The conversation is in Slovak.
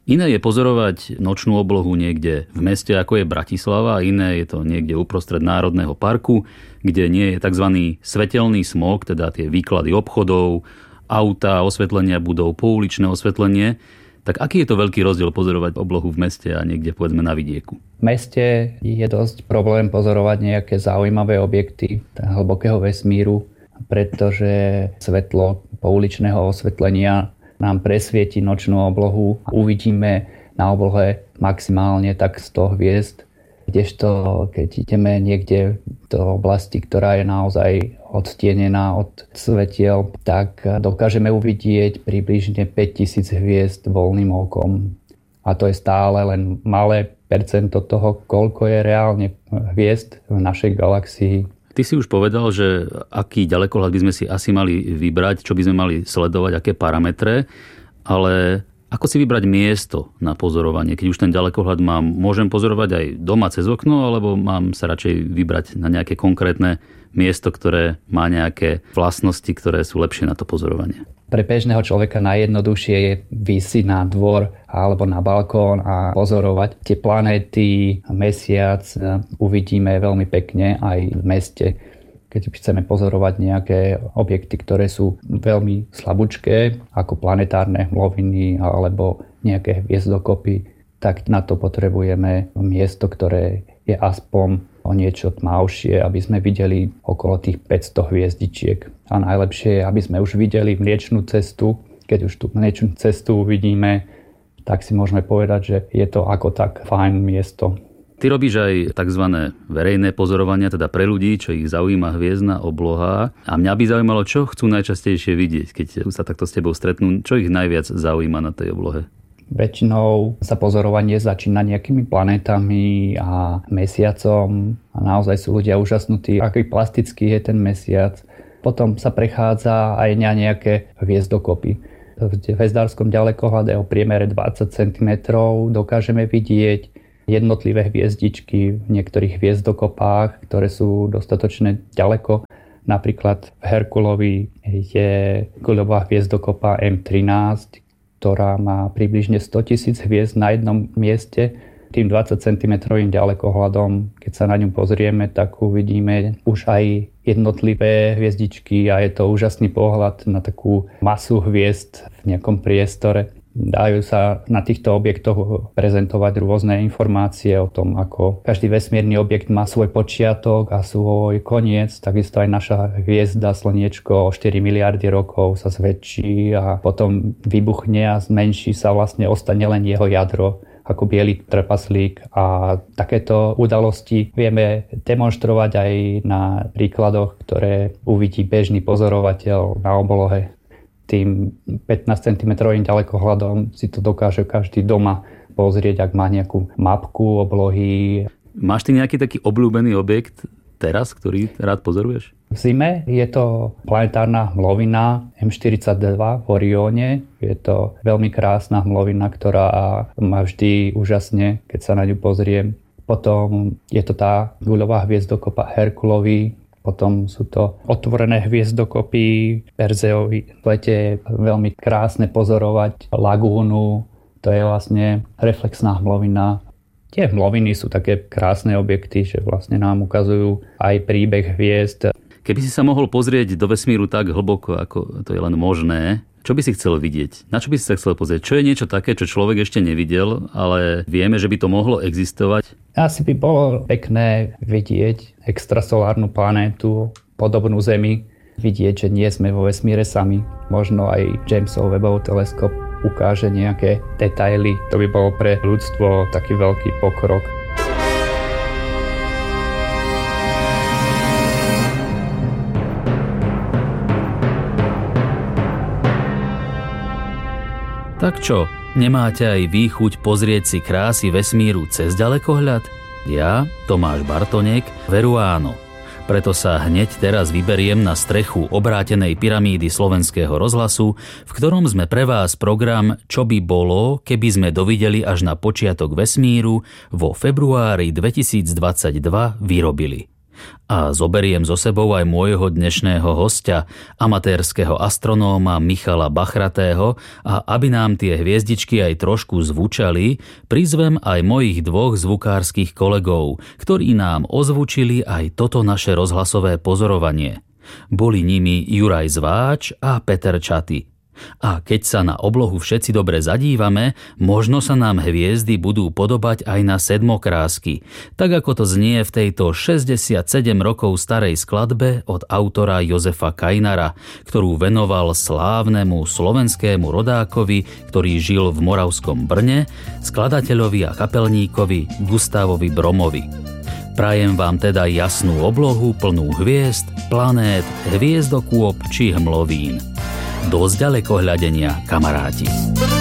Iné je pozorovať nočnú oblohu niekde v meste, ako je Bratislava, a iné je to niekde uprostred národného parku, kde nie je tzv. Svetelný smog, teda tie výklady obchodov, auta, osvetlenia budov, pouličné osvetlenie. Tak aký je to veľký rozdiel pozorovať oblohu v meste a niekde povedzme na vidieku? V meste je dosť problém pozorovať nejaké zaujímavé objekty hlbokého vesmíru, pretože svetlo pouličného osvetlenia nám presvieti nočnú oblohu. Uvidíme na oblohe maximálne tak 100 hviezd, kdežto keď ideme niekde do oblasti, ktorá je naozaj odstienená od svetiel, tak dokážeme uvidieť približne 5000 hviezd voľným okom. A to je stále len malé percento toho, koľko je reálne hviezd v našej galaxii. Ty si už povedal, že aký ďalekohľad by sme si asi mali vybrať, čo by sme mali sledovať, aké parametre, ale ako si vybrať miesto na pozorovanie? Keď už ten ďalekohľad mám, môžem pozorovať aj doma cez okno, alebo mám sa radšej vybrať na nejaké konkrétne miesto, ktoré má nejaké vlastnosti, ktoré sú lepšie na to pozorovanie? Pre bežného človeka najjednoduchšie je vyjsť na dvor alebo na balkón a pozorovať tie planéty, mesiac. Uvidíme veľmi pekne aj v meste. Keď chceme pozorovať nejaké objekty, ktoré sú veľmi slabúčké, ako planetárne hmloviny alebo nejaké hviezdokopy, tak na to potrebujeme miesto, ktoré je aspoň o niečo tmavšie, aby sme videli okolo tých 500 hviezdičiek. A najlepšie je, aby sme už videli Mliečnú cestu. Keď už tú Mliečnú cestu uvidíme, tak si môžeme povedať, že je to ako tak fajn miesto. Ty robíš aj tzv. Verejné pozorovania, teda pre ľudí, čo ich zaujíma hviezdna obloha. A mňa by zaujímalo, čo chcú najčastejšie vidieť, keď sa takto s tebou stretnú. Čo ich najviac zaujíma na tej oblohe? Väčšinou sa pozorovanie začína nejakými planétami a mesiacom a naozaj sú ľudia úžasnutí, aký plastický je ten mesiac. Potom sa prechádza aj na nejaké hviezdokopy. V hvezdárskom ďalekohľade o priemere 20 cm dokážeme vidieť jednotlivé hviezdičky v niektorých hviezdokopách, ktoré sú dostatočne ďaleko. Napríklad v Herkulovi je guľová hviezdokopa M13, ktorá má približne 100 000 hviezd na jednom mieste. Tým 20 cm ďalekohľadom, keď sa na ňu pozrieme, tak uvidíme už aj jednotlivé hviezdičky a je to úžasný pohľad na takú masu hviezd v nejakom priestore. Dajú sa na týchto objektoch prezentovať rôzne informácie o tom, ako každý vesmírny objekt má svoj počiatok a svoj koniec. Takisto aj naša hviezda Slniečko o 4 miliardy rokov sa zväčší a potom vybuchne a zmenší sa, vlastne ostane len jeho jadro ako biely trpaslík. A takéto udalosti vieme demonštrovať aj na príkladoch, ktoré uvidí bežný pozorovateľ na oblohe. Tým 15 cm ďalekohľadom si to dokáže každý doma pozrieť, ak má nejakú mapku oblohy. Máš ty nejaký taký obľúbený objekt teraz, ktorý rád pozoruješ? V zime je to planetárna hmlovina M42 v Orióne. Je to veľmi krásna hmlovina, ktorá ma vždy úžasne, keď sa na ňu pozriem. Potom je to tá guľová hviezdokopa Herkulovi. Potom sú to otvorené hviezdokopy Perseovi. V lete je veľmi krásne pozorovať lagúnu. To je vlastne reflexná hmlovina. Tie hmloviny sú také krásne objekty, že vlastne nám ukazujú aj príbeh hviezd. Keby si sa mohol pozrieť do vesmíru tak hlboko, ako to je len možné, čo by si chcel vidieť? Na čo by si sa chcel pozrieť? Čo je niečo také, čo človek ešte nevidel, ale vieme, že by to mohlo existovať? Asi by bolo pekné vidieť extrasolárnu planétu, podobnú Zemi. Vidieť, že nie sme vo vesmíre sami. Možno aj Jamesov Webbov teleskop ukáže nejaké detaily. To by bolo pre ľudstvo taký veľký pokrok. Tak čo, nemáte aj vy chuť pozrieť si krásy vesmíru cez ďalekohľad? Ja, Tomáš Bartonek, veru áno. Preto sa hneď teraz vyberiem na strechu obrátenej pyramídy Slovenského rozhlasu, v ktorom sme pre vás program Čo by bolo, keby sme dovideli až na počiatok vesmíru vo februári 2022 vyrobili. A zoberiem so sebou aj môjho dnešného hostia, amatérskeho astronóma Michala Bachratého, a aby nám tie hviezdičky aj trošku zvučali, prizvem aj mojich dvoch zvukárskych kolegov, ktorí nám ozvučili aj toto naše rozhlasové pozorovanie. Boli nimi Juraj Zváč a Peter Čaty. A keď sa na oblohu všetci dobre zadívame, možno sa nám hviezdy budú podobať aj na sedmokrásky, tak ako to znie v tejto 67 rokov starej skladbe od autora Jozefa Kajnara, ktorú venoval slávnemu slovenskému rodákovi, ktorý žil v moravskom Brne, skladateľovi a kapelníkovi Gustávovi Bromovi. Prajem vám teda jasnú oblohu plnú hviezd, planét, hviezdokôp či hmlovín. Dosť ďaleko hľadenia, kamaráti.